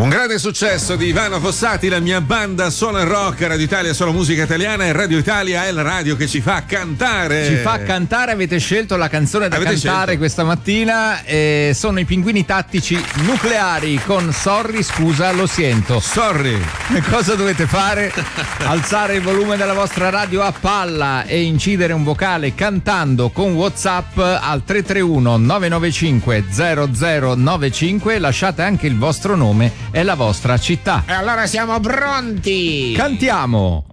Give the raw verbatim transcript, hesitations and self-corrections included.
Un grande successo di Ivano Fossati, La mia banda suona il rock, Radio Italia solo musica italiana e Radio Italia è la radio che ci fa cantare. Ci fa cantare, avete scelto la canzone da avete cantare scelto. Questa mattina, eh, sono i Pinguini Tattici Nucleari con Sorry, scusa, lo sento. Sorry. Cosa dovete fare? Alzare il volume della vostra radio a palla e incidere un vocale cantando con WhatsApp al tre tre uno nove nove cinque zero zero nove cinque. Lasciate anche il vostro nome e la vostra città. E allora siamo pronti! Cantiamo!